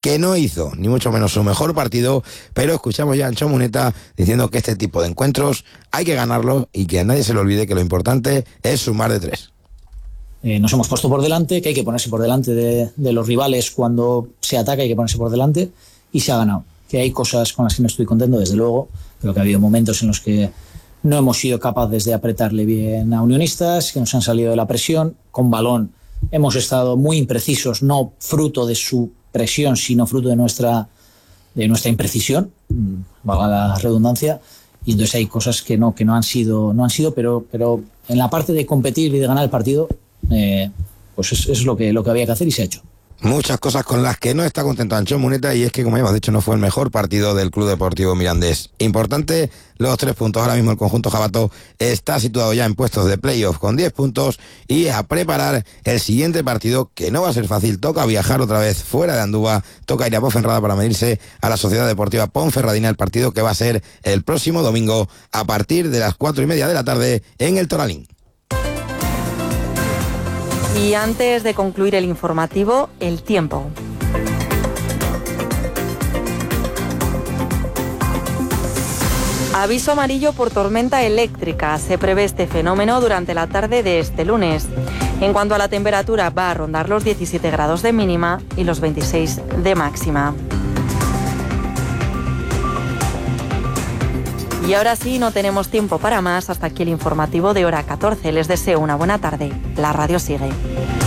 que no hizo ni mucho menos su mejor partido, pero escuchamos ya a Ancho Muneta diciendo que este tipo de encuentros hay que ganarlos y que a nadie se le olvide que lo importante es sumar de 3. Nos hemos puesto por delante, que hay que ponerse por delante de los rivales cuando se ataca, hay que ponerse por delante, y se ha ganado. Que hay cosas con las que no estoy contento, desde luego, pero que ha habido momentos en los que no hemos sido capaces de apretarle bien a Unionistas, que nos han salido de la presión. Con balón hemos estado muy imprecisos, no fruto de su presión, sino fruto de nuestra imprecisión, valga la redundancia, y entonces hay cosas que no han sido, pero en la parte de competir y de ganar el partido, pues es lo que había que hacer y se ha hecho. Muchas cosas con las que no está contento Ancho Muneta, y es que, como hemos dicho, no fue el mejor partido del Club Deportivo Mirandés. Importante los 3 puntos. Ahora mismo el conjunto jabato está situado ya en puestos de playoff con 10 puntos y a preparar el siguiente partido, que no va a ser fácil. Toca viajar otra vez fuera de Andúba, toca ir a Ponferrada para medirse a la Sociedad Deportiva Ponferradina, el partido que va a ser el próximo domingo a partir de las 4:30 de la tarde en el Toralín. Y antes de concluir el informativo, el tiempo. Aviso amarillo por tormenta eléctrica. Se prevé este fenómeno durante la tarde de este lunes. En cuanto a la temperatura, va a rondar los 17 grados de mínima y los 26 de máxima. Y ahora sí, no tenemos tiempo para más. Hasta aquí el informativo de hora 14. Les deseo una buena tarde. La radio sigue.